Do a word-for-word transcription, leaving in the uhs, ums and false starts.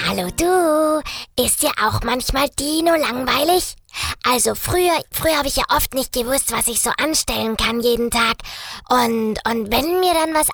Hallo du, ist dir auch manchmal Dino langweilig? Also früher, früher habe ich ja oft nicht gewusst, was ich so anstellen kann jeden Tag. Und, und wenn mir dann was